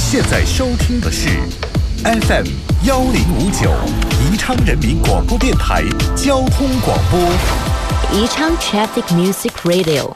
现在收听的是 FM 1059宜昌人民广播电台交通广播。 宜昌 Traffic Music Radio。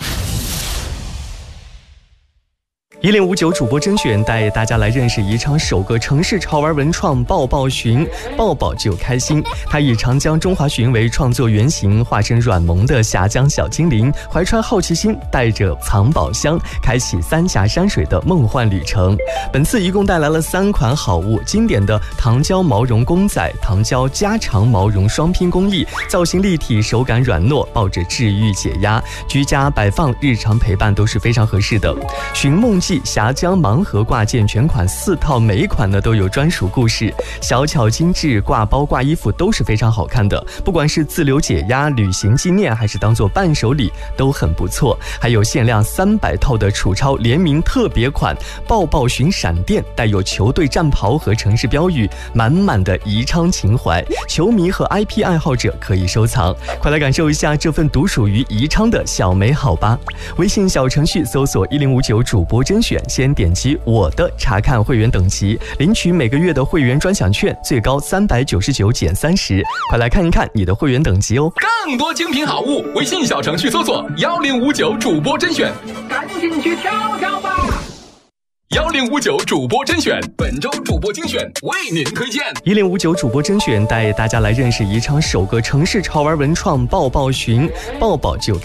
1059主播甄选带大家来认识宜昌首个城市潮玩文创抱抱寻，抱抱就开心。它以长江中华鲟为创作原型，化身软萌的峡江小精灵，怀揣好奇心，带着藏宝箱，开启三峡山水的梦幻旅程。本次一共带来了3款好物：经典的糖胶毛绒公仔、糖胶加长毛绒双拼工艺，造型立体，手感软糯，抱着治愈解压，居家摆放、日常陪伴都是非常合适的。寻梦记峡江盲盒挂件全款4套，每一款呢都有专属故事，小巧精致，挂包挂衣服都是非常好看的，不管是自留解压、旅行纪念，还是当做伴手礼都很不错。还有限量300套的楚超联名特别款抱抱寻闪电，带有球队战袍和城市标语，满满的宜昌情怀，球迷和 IP 爱好者可以收藏。快来感受一下这份独属于宜昌的小美好吧！微信小程序搜索1059主播甄选，先点击我的查看会员等级，领取每个月的会员专享券，最高399减30。快来看一看你的会员等级哦！ 更多精品好物，微信小程序搜索1059主播甄选， 赶紧去挑挑吧 ！1059主播甄选，本周主播精选为您推荐。 1059主播甄选带大家来认识宜昌首个城市潮玩文创抱抱寻，抱抱就